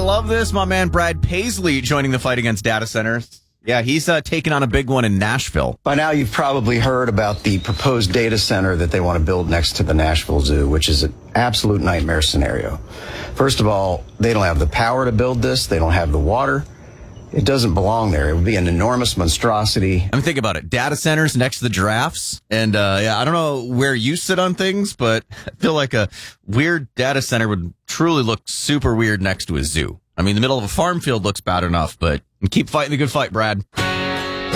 love this. My man Brad Paisley joining the fight against data centers. Yeah, he's taking on a big one in Nashville. By now, you've probably heard about the proposed data center that they want to build next to the Nashville Zoo, which is an absolute nightmare scenario. First of all, they don't have the power to build this. They don't have the water. It doesn't belong there. It would be an enormous monstrosity. I mean, think about it. Data centers next to the giraffes. And yeah, I don't know where you sit on things, but I feel like a weird data center would truly look super weird next to a zoo. I mean, the middle of a farm field looks bad enough, but keep fighting the good fight, Brad.